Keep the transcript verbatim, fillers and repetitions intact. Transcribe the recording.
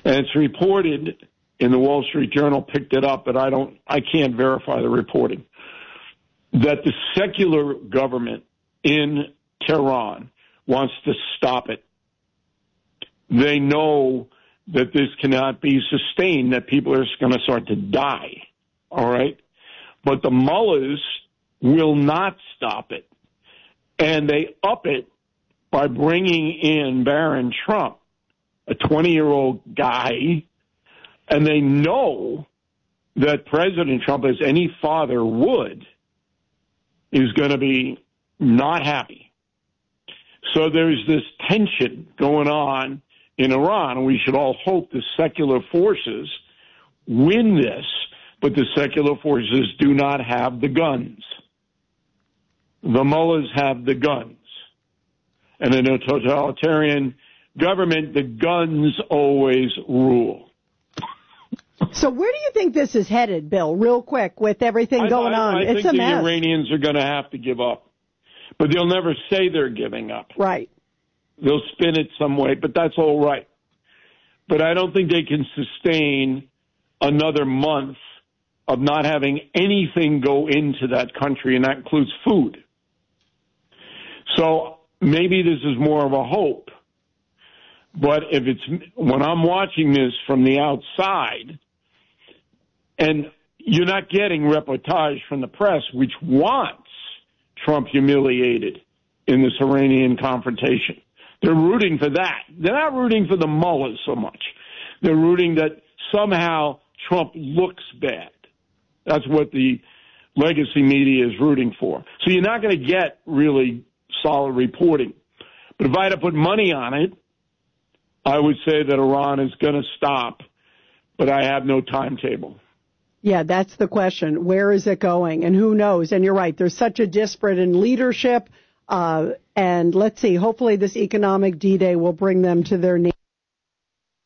And it's reported in the Wall Street Journal, picked it up, but I don't, I can't verify the reporting, that the secular government in Tehran wants to stop it. They know that this cannot be sustained, that people are going to start to die, all right? But the mullahs will not stop it. And they up it by bringing in Barron Trump, a twenty-year-old guy, and they know that President Trump, as any father would, is going to be not happy. So there's this tension going on in Iran, and we should all hope the secular forces win this, but the secular forces do not have the guns. The mullahs have the guns. And in a totalitarian government, the guns always rule. So where do you think this is headed, Bill, real quick, with everything going I, I, on? I it's think a the mess. Iranians are going to have to give up. But they'll never say they're giving up. Right. They'll spin it some way, but that's all right. But I don't think they can sustain another month of not having anything go into that country, and that includes food. So maybe this is more of a hope. But if it's, when I'm watching this from the outside, and you're not getting reportage from the press, which wants Trump humiliated in this Iranian confrontation. They're rooting for that. They're not rooting for the mullahs so much. They're rooting that somehow Trump looks bad. That's what the legacy media is rooting for. So you're not going to get really solid reporting. But if I had to put money on it, I would say that Iran is going to stop, but I have no timetable. Yeah, that's the question. Where is it going? And who knows? And you're right. There's such a disparate in leadership. Uh, and let's see, hopefully this economic D-Day will bring them to their knees.